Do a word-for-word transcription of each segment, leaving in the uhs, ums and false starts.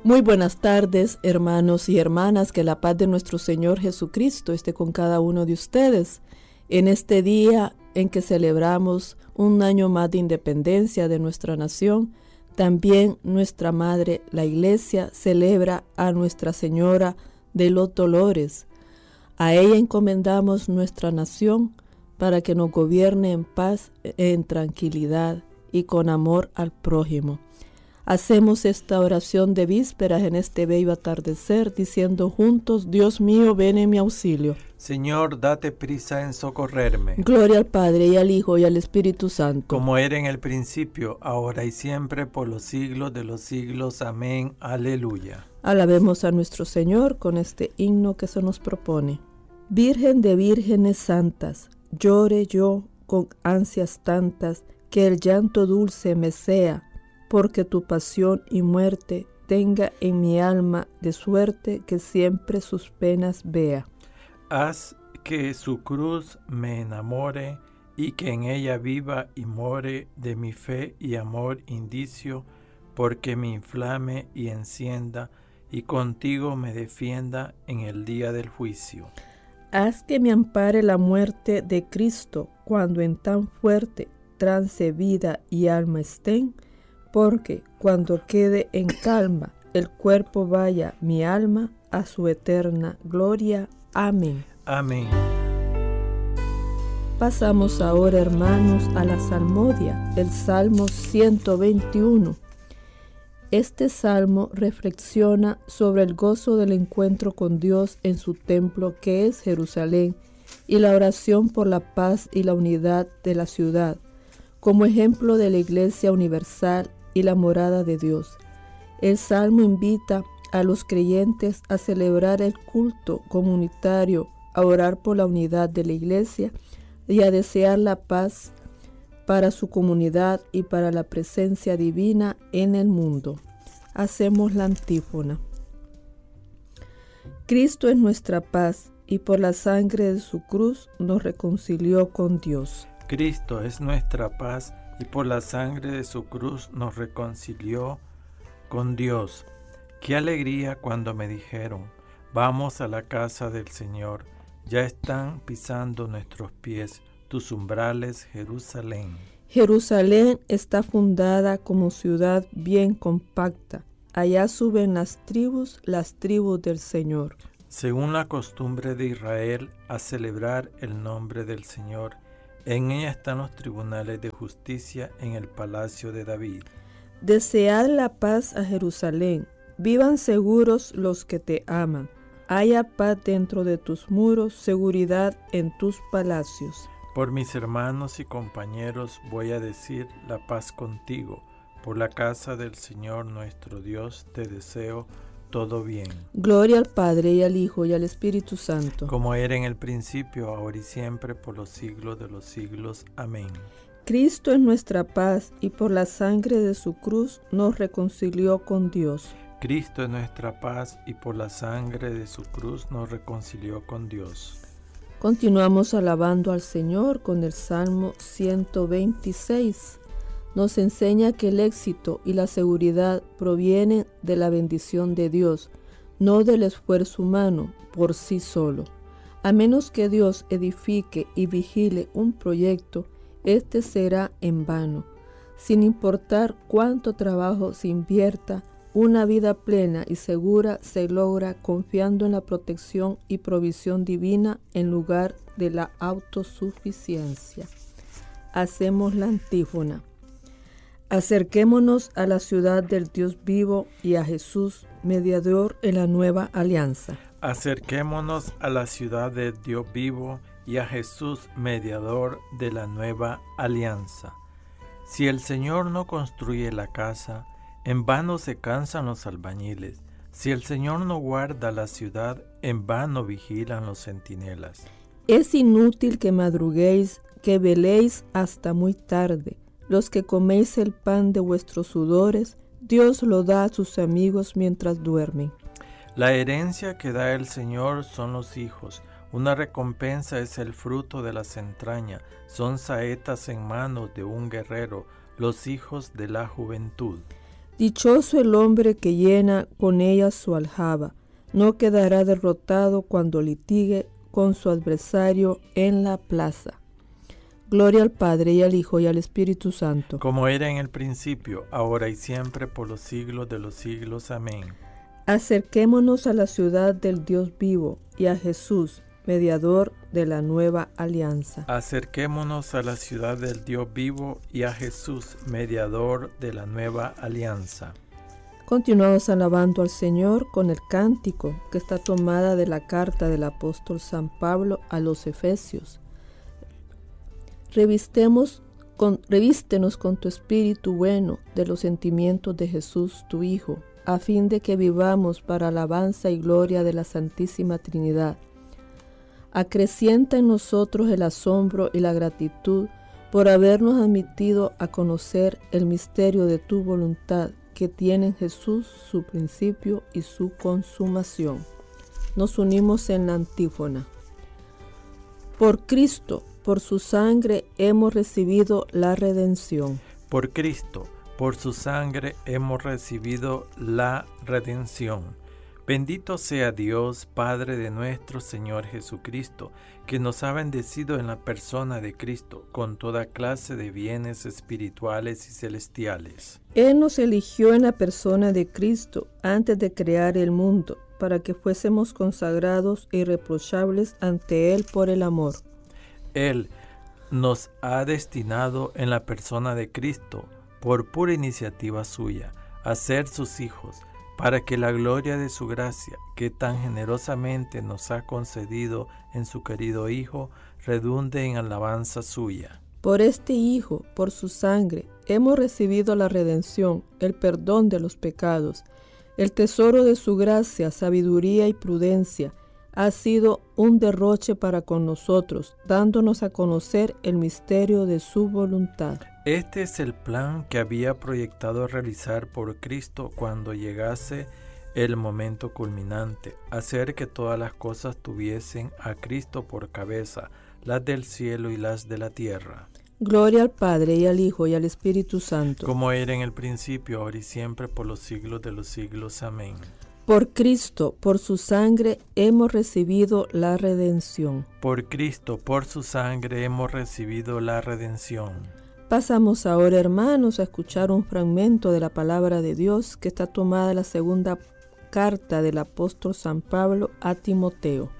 Muy buenas tardes, hermanos y hermanas, que la paz de nuestro Señor Jesucristo esté con cada uno de ustedes. En este día en que celebramos un año más de independencia de nuestra nación, también nuestra Madre, la Iglesia, celebra a Nuestra Señora de los Dolores. A ella encomendamos nuestra nación para que nos gobierne en paz, en tranquilidad y con amor al prójimo. Hacemos esta oración de vísperas en este bello atardecer, diciendo juntos: Dios mío, ven en mi auxilio. Señor, date prisa en socorrerme. Gloria al Padre, y al Hijo, y al Espíritu Santo. Como era en el principio, ahora y siempre, por los siglos de los siglos. Amén. Aleluya. Alabemos a nuestro Señor con este himno que se nos propone. Virgen de vírgenes santas, llore yo con ansias tantas, que el llanto dulce me sea, porque tu pasión y muerte tenga en mi alma de suerte que siempre sus penas vea. Haz que su cruz me enamore y que en ella viva y more de mi fe y amor indicio, porque me inflame y encienda y contigo me defienda en el día del juicio. Haz que me ampare la muerte de Cristo cuando en tan fuerte trance vida y alma estén, porque cuando quede en calma el cuerpo vaya mi alma a su eterna gloria. Amén. Amén. Pasamos ahora, hermanos, a la salmodia, el Salmo ciento veintiuno. Este salmo reflexiona sobre el gozo del encuentro con Dios en su templo, que es Jerusalén, y la oración por la paz y la unidad de la ciudad, como ejemplo de la Iglesia universal y la morada de Dios. El Salmo invita a los creyentes a celebrar el culto comunitario, a orar por la unidad de la Iglesia y a desear la paz para su comunidad y para la presencia divina en el mundo. Hacemos la antífona. Cristo es nuestra paz, y por la sangre de su cruz nos reconcilió con Dios. Cristo es nuestra paz, y por la sangre de su cruz nos reconcilió con Dios. Qué alegría cuando me dijeron: vamos a la casa del Señor. Ya están pisando nuestros pies tus umbrales, Jerusalén. Jerusalén está fundada como ciudad bien compacta. Allá suben las tribus, las tribus del Señor. Según la costumbre de Israel, a celebrar el nombre del Señor. En ella están los tribunales de justicia en el palacio de David. Desead la paz a Jerusalén. Vivan seguros los que te aman. Haya paz dentro de tus muros, seguridad en tus palacios. Por mis hermanos y compañeros voy a decir la paz contigo. Por la casa del Señor nuestro Dios te deseo todo bien. Gloria al Padre, y al Hijo, y al Espíritu Santo. Como era en el principio, ahora y siempre, por los siglos de los siglos. Amén. Cristo es nuestra paz, y por la sangre de su cruz nos reconcilió con Dios. Cristo es nuestra paz, y por la sangre de su cruz nos reconcilió con Dios. Continuamos alabando al Señor con el Salmo ciento veintiséis. Nos enseña que el éxito y la seguridad provienen de la bendición de Dios, no del esfuerzo humano por sí solo. A menos que Dios edifique y vigile un proyecto, este será en vano. Sin importar cuánto trabajo se invierta, una vida plena y segura se logra confiando en la protección y provisión divina en lugar de la autosuficiencia. Hacemos la antífona. Acerquémonos a la ciudad del Dios vivo y a Jesús, mediador en la nueva alianza. Acerquémonos a la ciudad del Dios vivo y a Jesús, mediador de la nueva alianza. Si el Señor no construye la casa, en vano se cansan los albañiles. Si el Señor no guarda la ciudad, en vano vigilan los centinelas. Es inútil que madruguéis, que veléis hasta muy tarde. Los que coméis el pan de vuestros sudores, Dios lo da a sus amigos mientras duermen. La herencia que da el Señor son los hijos. Una recompensa es el fruto de las entrañas. Son saetas en manos de un guerrero, los hijos de la juventud. Dichoso el hombre que llena con ella su aljaba, no quedará derrotado cuando litigue con su adversario en la plaza. Gloria al Padre, y al Hijo, y al Espíritu Santo. Como era en el principio, ahora y siempre, por los siglos de los siglos. Amén. Acerquémonos a la ciudad del Dios vivo, y a Jesús, mediador de la nueva alianza. Acerquémonos a la ciudad del Dios vivo y a Jesús, mediador de la nueva alianza. Continuamos alabando al Señor con el cántico que está tomada de la carta del apóstol San Pablo a los Efesios. Revistemos con, revístenos con tu espíritu bueno de los sentimientos de Jesús, tu Hijo, a fin de que vivamos para alabanza y gloria de la Santísima Trinidad. Acrecienta en nosotros el asombro y la gratitud por habernos admitido a conocer el misterio de tu voluntad, que tiene en Jesús su principio y su consumación. Nos unimos en la antífona. Por Cristo, por su sangre, hemos recibido la redención. Por Cristo, por su sangre, hemos recibido la redención. Bendito sea Dios, Padre de nuestro Señor Jesucristo, que nos ha bendecido en la persona de Cristo con toda clase de bienes espirituales y celestiales. Él nos eligió en la persona de Cristo antes de crear el mundo, para que fuésemos consagrados e irreprochables ante Él por el amor. Él nos ha destinado en la persona de Cristo, por pura iniciativa suya, a ser sus hijos, para que la gloria de su gracia, que tan generosamente nos ha concedido en su querido Hijo, redunde en alabanza suya. Por este Hijo, por su sangre, hemos recibido la redención, el perdón de los pecados. El tesoro de su gracia, sabiduría y prudencia ha sido un derroche para con nosotros, dándonos a conocer el misterio de su voluntad. Este es el plan que había proyectado realizar por Cristo cuando llegase el momento culminante, hacer que todas las cosas tuviesen a Cristo por cabeza, las del cielo y las de la tierra. Gloria al Padre, y al Hijo, y al Espíritu Santo. Como era en el principio, ahora y siempre, por los siglos de los siglos. Amén. Por Cristo, por su sangre, hemos recibido la redención. Por Cristo, por su sangre, hemos recibido la redención. Pasamos ahora, hermanos, a escuchar un fragmento de la palabra de Dios que está tomada de la segunda carta del apóstol San Pablo a Timoteo.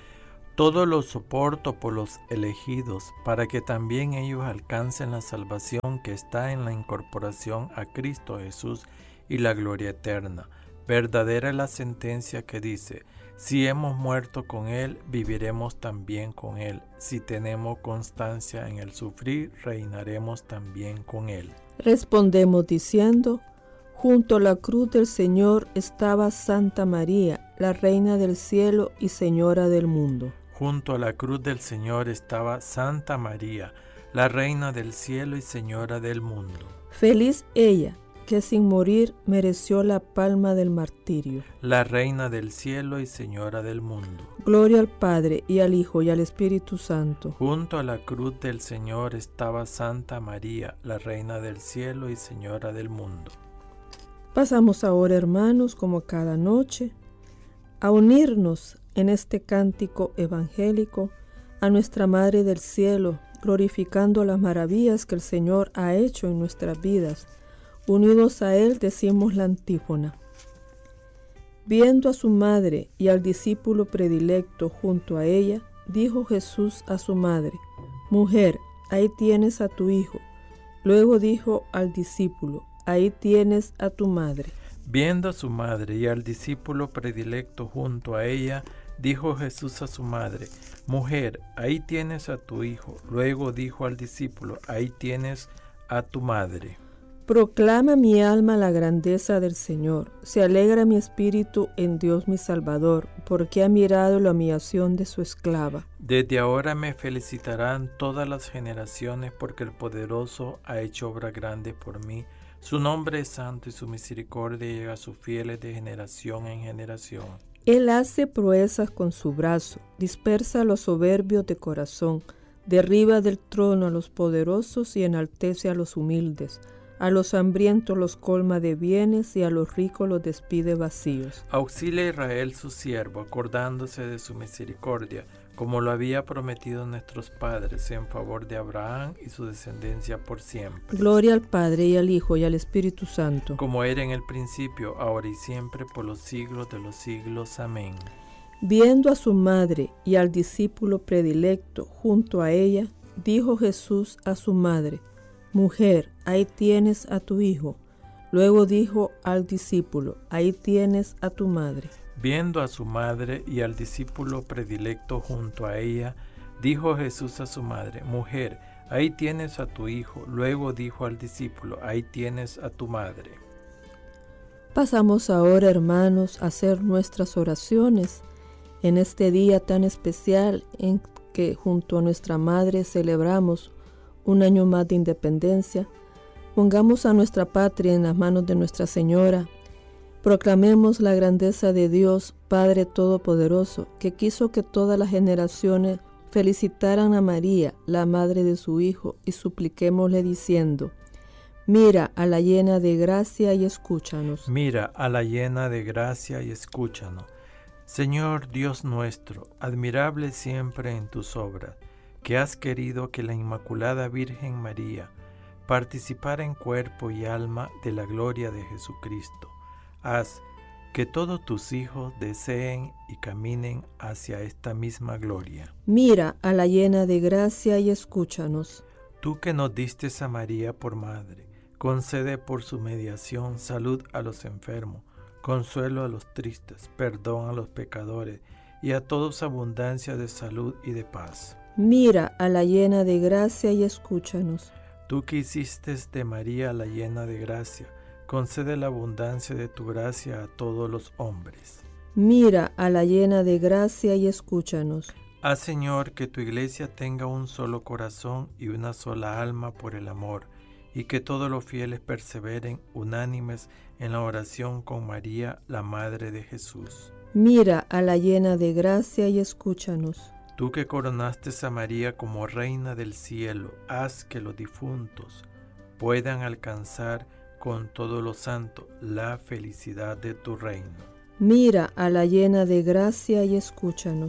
Todo lo soporto por los elegidos, para que también ellos alcancen la salvación que está en la incorporación a Cristo Jesús y la gloria eterna. Verdadera es la sentencia que dice: si hemos muerto con Él, viviremos también con Él. Si tenemos constancia en el sufrir, reinaremos también con Él. Respondemos diciendo: junto a la cruz del Señor estaba Santa María, la Reina del cielo y Señora del mundo. Junto a la cruz del Señor estaba Santa María, la Reina del cielo y Señora del mundo. Feliz ella, que sin morir mereció la palma del martirio. La Reina del cielo y Señora del mundo. Gloria al Padre, y al Hijo, y al Espíritu Santo. Junto a la cruz del Señor estaba Santa María, la Reina del cielo y Señora del mundo. Pasamos ahora, hermanos, como cada noche, a unirnos en este cántico evangélico a nuestra Madre del Cielo, glorificando las maravillas que el Señor ha hecho en nuestras vidas. Unidos a Él decimos la antífona. Viendo a su madre y al discípulo predilecto junto a ella, dijo Jesús a su madre: Mujer, ahí tienes a tu hijo. Luego dijo al discípulo: Ahí tienes a tu madre. Viendo a su madre y al discípulo predilecto junto a ella, dijo Jesús a su madre: Mujer, ahí tienes a tu hijo. Luego dijo al discípulo: Ahí tienes a tu madre. Proclama mi alma la grandeza del Señor. Se alegra mi espíritu en Dios mi Salvador, porque ha mirado la humillación de su esclava. Desde ahora me felicitarán todas las generaciones, porque el Poderoso ha hecho obras grandes por mí. Su nombre es santo y su misericordia llega a sus fieles de generación en generación. Él hace proezas con su brazo, dispersa a los soberbios de corazón, derriba del trono a los poderosos y enaltece a los humildes. A los hambrientos los colma de bienes y a los ricos los despide vacíos. Auxilia a Israel su siervo, acordándose de su misericordia, como lo había prometido a nuestros padres, en favor de Abraham y su descendencia por siempre. Gloria al Padre y al Hijo y al Espíritu Santo. Como era en el principio, ahora y siempre, por los siglos de los siglos. Amén. Viendo a su madre y al discípulo predilecto junto a ella, dijo Jesús a su madre: Mujer, ahí tienes a tu hijo. Luego dijo al discípulo: Ahí tienes a tu madre. Viendo a su madre y al discípulo predilecto junto a ella, dijo Jesús a su madre: Mujer, ahí tienes a tu hijo. Luego dijo al discípulo: Ahí tienes a tu madre. Pasamos ahora, hermanos, a hacer nuestras oraciones en este día tan especial en que junto a nuestra madre celebramos un año más de independencia. Pongamos a nuestra patria en las manos de Nuestra Señora. Proclamemos la grandeza de Dios, Padre Todopoderoso, que quiso que todas las generaciones felicitaran a María, la madre de su Hijo, y supliquémosle diciendo: Mira a la llena de gracia y escúchanos. Mira a la llena de gracia y escúchanos. Señor Dios nuestro, admirable siempre en tus obras, que has querido que la Inmaculada Virgen María participara en cuerpo y alma de la gloria de Jesucristo. Haz que todos tus hijos deseen y caminen hacia esta misma gloria. Mira a la llena de gracia y escúchanos. Tú que nos diste a María por madre, concede por su mediación salud a los enfermos, consuelo a los tristes, perdón a los pecadores y a todos abundancia de salud y de paz. Mira a la llena de gracia y escúchanos. Tú que hiciste de María la llena de gracia, concede la abundancia de tu gracia a todos los hombres. Mira a la llena de gracia y escúchanos. Haz, Señor, que tu iglesia tenga un solo corazón y una sola alma por el amor, y que todos los fieles perseveren unánimes en la oración con María, la Madre de Jesús. Mira a la llena de gracia y escúchanos. Tú que coronaste a María como Reina del cielo, haz que los difuntos puedan alcanzar con todos los santos la felicidad de tu reino. Mira a la llena de gracia y escúchanos.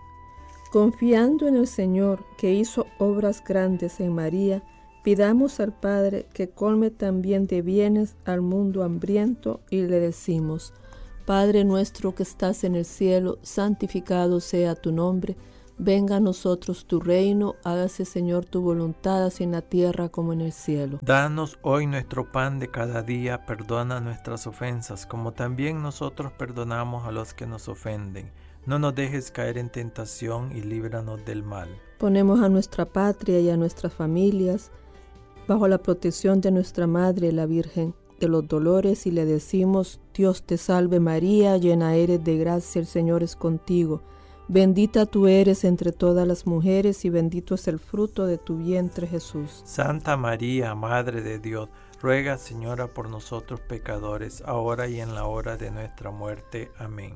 Confiando en el Señor, que hizo obras grandes en María, pidamos al Padre que colme también de bienes al mundo hambriento y le decimos: Padre nuestro que estás en el cielo, santificado sea tu nombre. Venga a nosotros tu reino, hágase, Señor, tu voluntad, así en la tierra como en el cielo. Danos hoy nuestro pan de cada día, perdona nuestras ofensas, como también nosotros perdonamos a los que nos ofenden. No nos dejes caer en tentación y líbranos del mal. Ponemos a nuestra patria y a nuestras familias bajo la protección de nuestra Madre, la Virgen de los Dolores, y le decimos: Dios te salve María, llena eres de gracia, el Señor es contigo. Bendita tú eres entre todas las mujeres y bendito es el fruto de tu vientre, Jesús. Santa María, Madre de Dios, ruega, Señora, por nosotros pecadores, ahora y en la hora de nuestra muerte. Amén.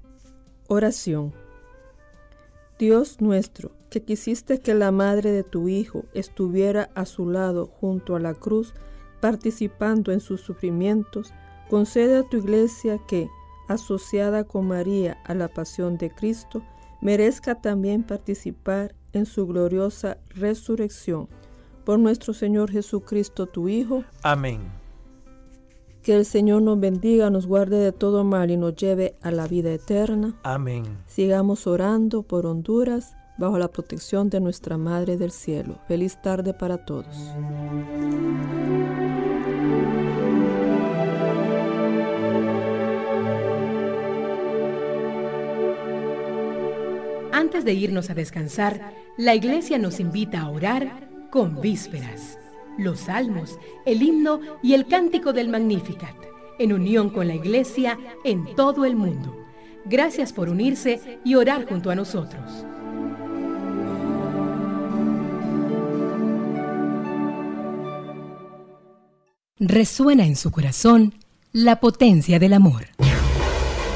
Oración. Dios nuestro, que quisiste que la madre de tu Hijo estuviera a su lado junto a la cruz, participando en sus sufrimientos, concede a tu Iglesia que, asociada con María a la pasión de Cristo, merezca también participar en su gloriosa resurrección. Por nuestro Señor Jesucristo, tu Hijo. Amén. Que el Señor nos bendiga, nos guarde de todo mal y nos lleve a la vida eterna. Amén. Sigamos orando por Honduras bajo la protección de nuestra Madre del Cielo. Feliz tarde para todos. Antes de irnos a descansar, la Iglesia nos invita a orar con vísperas, los salmos, el himno y el cántico del Magnificat, en unión con la Iglesia en todo el mundo. Gracias por unirse y orar junto a nosotros. Resuena en su corazón la potencia del amor.